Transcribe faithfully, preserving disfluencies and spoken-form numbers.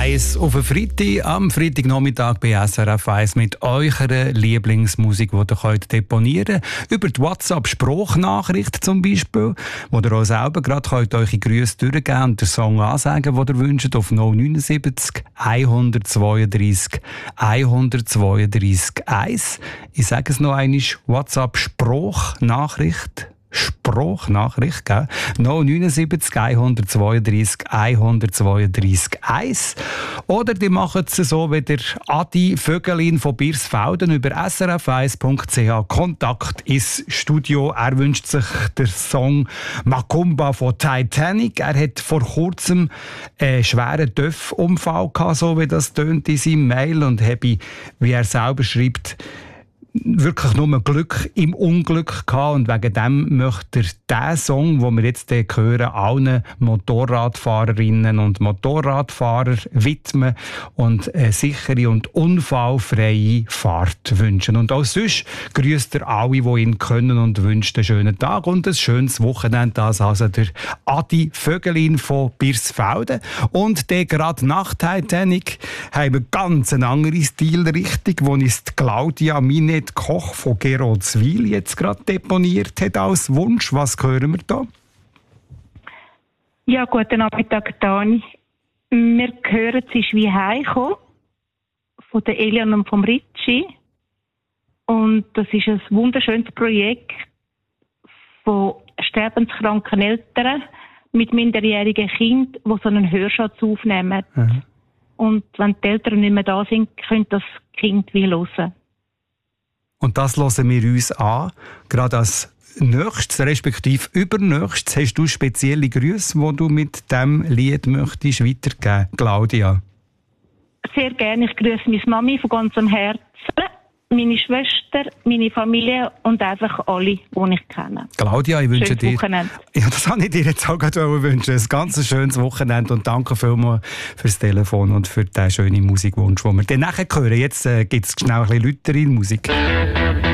eins auf einen Freitag, am Freitagnachmittag bei S R F eins mit eurer Lieblingsmusik, die ihr könnt deponieren könnt. Über die WhatsApp-Sprachnachricht zum Beispiel, wo ihr auch selber gerade könnt eure Grüße durchgeben und den Song ansagen, den ihr wünscht, auf null neun sieben null eins zwei drei eins zwei drei eins. Ich sage es noch einmal, WhatsApp-Sprachnachricht. Sprachnachricht, gell? null neun sieben eins zwei drei eins zwei drei eins. Oder die machen es so wie der Adi Vögelin von Birsfelden über s r f eins punkt c h. Kontakt ins Studio. Er wünscht sich den Song Macumba von Titanic. Er hat vor kurzem einen schweren Töpfunfall gehabt, so wie das tönt in seinem Mail, und habe, wie er selber schreibt, wirklich nur Glück im Unglück gehabt, und wegen dem möchte er diesen Song, den wir jetzt hören, allen Motorradfahrerinnen und Motorradfahrer widmen und eine sichere und unfallfreie Fahrt wünschen. Und auch sonst grüßt er alle, die ihn können, und wünscht einen schönen Tag und ein schönes Wochenende. Das also der Adi Vögelin von Birsfelden. Und der gerade nach Titanic haben wir ganz eine andere Stilrichtung, wo ist Claudia Minet Koch von Geroldswil jetzt gerade deponiert hat als Wunsch. Was hören wir da? Ja, guten Nachmittag, Dani. Wir hören «Sie ist wie heimgekommen» von der Elian und vom Ritchie. Und das ist ein wunderschönes Projekt von sterbenskranken Eltern mit minderjährigen Kindern, die so einen Hörschatz aufnehmen. Mhm. Und wenn die Eltern nicht mehr da sind, können das Kind wie hören. Und das hören wir uns an. Gerade als nächstes, respektive übernächstes, hast du spezielle Grüße, die du mit diesem Lied möchtest weitergeben, Claudia? Sehr gerne. Ich grüße meine Mami von ganzem Herzen, meine Schwester, meine Familie und einfach alle, die ich kenne. Claudia, ich wünsche schönes dir... Wochenende. Ja, das habe ich dir jetzt auch gerade wünschen. Ein ganz schönes Wochenende, und danke vielmals fürs Telefon und für den schönen Musikwunsch, den wir dann nachher hören. Jetzt äh, gibt es schnell ein bisschen lautere Musik.